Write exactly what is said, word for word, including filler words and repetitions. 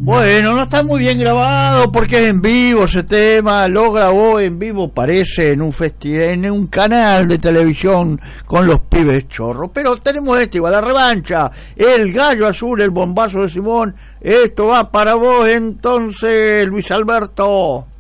Bueno, no está muy bien grabado porque es en vivo ese tema, lo grabó en vivo, parece, en un festival, en un canal de televisión con los pibes chorros. Pero tenemos este igual, la revancha, el gallo azul, el bombazo de Simón. Esto va para vos entonces, Luis Alberto.